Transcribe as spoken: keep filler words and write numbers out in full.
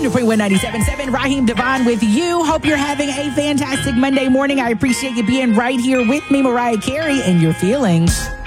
hundred point one, ninety-seven point seven. Raheem Devon with you. Hope you're having a fantastic Monday morning. I appreciate you being right here with me, Mariah Carey, and your feelings.